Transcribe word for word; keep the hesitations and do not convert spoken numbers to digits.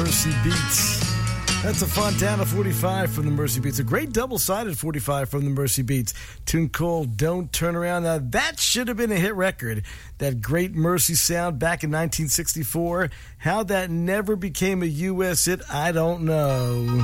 Mercy Beats. That's a Fontana forty-five from the Mercy Beats. A great double-sided forty-five from the Mercy Beats. Tune called Don't Turn Around. Now, that should have been a hit record. That great Mercy sound back in nineteen sixty-four. How that never became a U S hit, I don't know.